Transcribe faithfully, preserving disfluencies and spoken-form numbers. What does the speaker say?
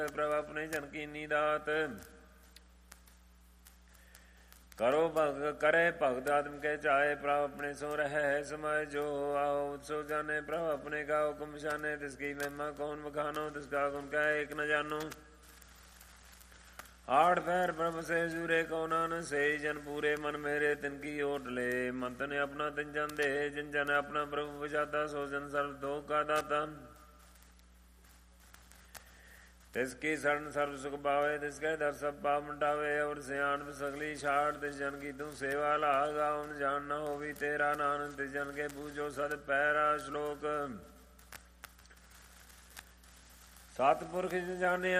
ਪ੍ਰਭ ਆਪਣੇ ਜਨ ਕੀਨੀ ਦਾਤ। ਕਰੋ ਭਗਤ ਕਰੇ ਭਗਤ ਆਤਮ ਕੇ ਚਾਹੇ, ਪ੍ਰਭ ਆਪਣੇ ਸੋ ਰਹਿ ਸਮਾਏ ਜੋ आओ। सो जाने प्रभ अपने का हुक्म शाने, तिसकी महिमा कौन बखानो, तिसका गुण कहे एक न जानो। आठ पैर प्रभ से जुरे को नानक, से जन पूरे मन मेरे तिनकी ओट ले। मन तने अपना तिन जन दे, जिन जन अपना प्रभु बचाता, सो जन सर्व दुख का दाता। तिसकी शरण सर्व सुख पावे, तिसके दर सब पाप मिटावे। और सियान सगली छाड़, तिस जन की तू सेवा लागा। उन जान न हो भी तेरा नानक, तिस जन के पूजो सद पैरा श्लोक। सतपुरख जाने